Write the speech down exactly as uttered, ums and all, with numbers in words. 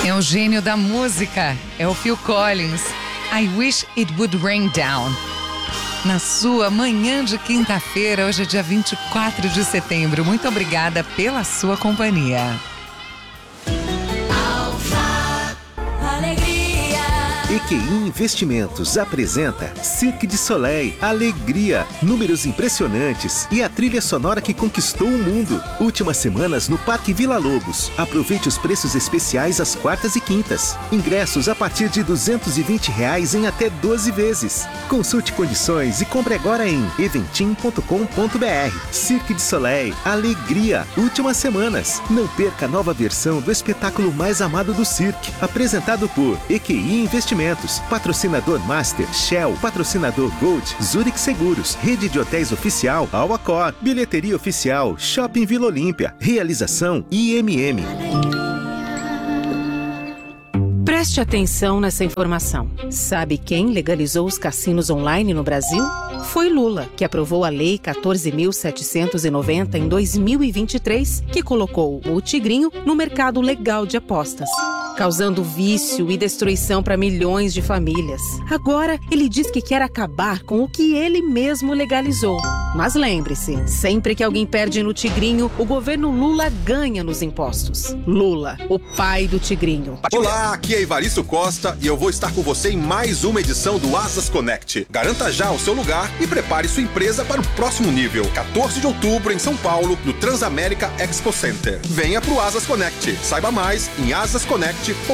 É o gênio da música, é o Phil Collins. I Wish It Would Rain Down. Na sua manhã de quinta-feira, hoje é dia vinte e quatro de setembro. Muito obrigada pela sua companhia. E Q I Investimentos apresenta Cirque du Soleil, Alegria, números impressionantes e a trilha sonora que conquistou o mundo. Últimas semanas no Parque Vila Lobos. Aproveite os preços especiais às quartas e quintas. Ingressos a partir de duzentos e vinte reais em até doze vezes. Consulte condições e compre agora em eventim ponto com ponto br. Cirque du Soleil, Alegria, últimas semanas. Não perca a nova versão do espetáculo mais amado do cirque, apresentado por E Q I Investimentos. Patrocinador Master, Shell, patrocinador Gold, Zurich Seguros, rede de hotéis oficial, Alwacor, bilheteria oficial, Shopping Vila Olímpia, realização I M M. Preste atenção nessa informação. Sabe quem legalizou os cassinos online no Brasil? Foi Lula, que aprovou a Lei quatorze mil setecentos e noventa em dois mil e vinte e três, que colocou o Tigrinho no mercado legal de apostas, causando vício e destruição para milhões de famílias. Agora, ele diz que quer acabar com o que ele mesmo legalizou. Mas lembre-se, sempre que alguém perde no Tigrinho, o governo Lula ganha nos impostos. Lula, o pai do Tigrinho. Olá, aqui é Ivaristo Costa e eu vou estar com você em mais uma edição do Asas Connect. Garanta já o seu lugar e prepare sua empresa para o próximo nível. quatorze de outubro em São Paulo, no Transamérica Expo Center. Venha pro Asas Connect. Saiba mais em asas connect ponto com.